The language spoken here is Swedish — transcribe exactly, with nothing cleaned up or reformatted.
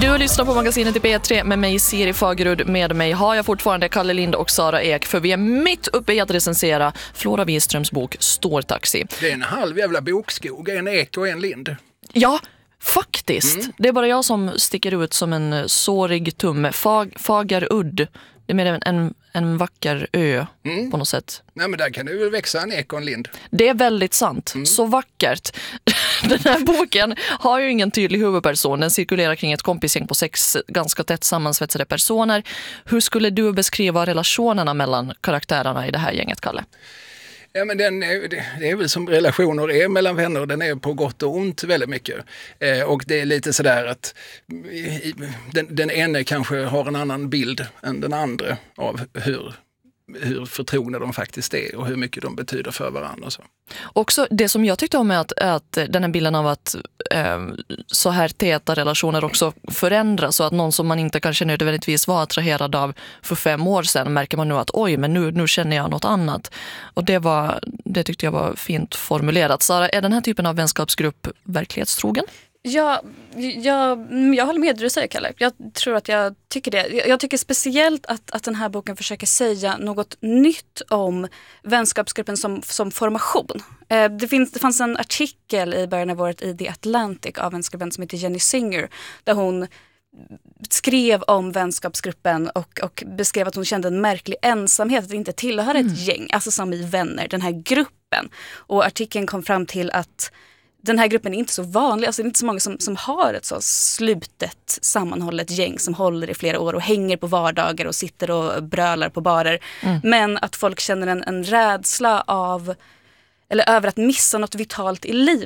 Du lyssnar på magasinet i P tre med mig Siri Fagerud. Med mig har jag fortfarande Kalle Lind och Sara Ek, för vi är mitt uppe i att recensera Flora Wiströms bok Stor taxi. Det är en halv jävla bokskog, en ek och en lind. Ja, faktiskt. Mm. Det är bara jag som sticker ut som en sårig tumme. Fag, Fagerudd. Det är mer en, en, en vacker ö mm. på något sätt. Nej, men där kan det väl växa en ek och en lind. Det är väldigt sant. Mm. Så vackert. Den här boken har ju ingen tydlig huvudperson. Den cirkulerar kring ett kompisgäng på sex ganska tätt sammansvetsade personer. Hur skulle du beskriva relationerna mellan karaktärerna i det här gänget, Kalle? Ja, men den är, det är väl som relationer är mellan vänner. Den är på gott och ont väldigt mycket. Eh, och det är lite sådär att i, den, den ene kanske har en annan bild än den andra av hur, hur förtrogna de faktiskt är och hur mycket de betyder för varandra. Och så. Också det som jag tyckte om är att, att den här bilden av att eh, så här täta relationer också förändras, så att någon som man inte kanske nödvändigtvis var attraherad av för fem år sedan märker man nu att oj, men nu, nu känner jag något annat. Och det, var, det tyckte jag var fint formulerat. Sara, är den här typen av vänskapsgrupp verklighetstrogen? Ja, jag, jag håller med dig, du säger, Kalle. Jag tror att jag tycker det. Jag tycker speciellt att, att den här boken försöker säga något nytt om vänskapsgruppen som, som formation. Eh, det, finns, det fanns en artikel i början av året i The Atlantic av en skribent som heter Jenny Singer, där hon skrev om vänskapsgruppen och, och beskrev att hon kände en märklig ensamhet, att inte tillhöra ett mm. gäng, alltså som i vänner, den här gruppen. Och artikeln kom fram till att den här gruppen är inte så vanlig, alltså det är inte så många som, som har ett så slutet sammanhållet gäng som håller i flera år och hänger på vardagar och sitter och brölar på barer. Mm. Men att folk känner en, en rädsla av, eller över att missa något vitalt i livet.